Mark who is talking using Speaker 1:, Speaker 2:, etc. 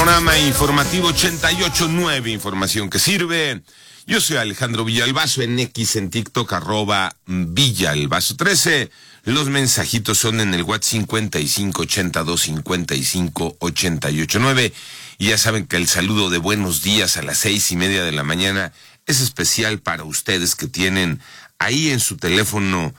Speaker 1: panorama informativo 88.9, información que sirve. Yo soy Alejandro Villalbazo, en X, en TikTok, @Villalbazo13. Los mensajitos son en el WhatsApp 5582558889. Y ya saben que el saludo de buenos días a las 6:30 de la mañana es especial para ustedes que tienen ahí en su teléfono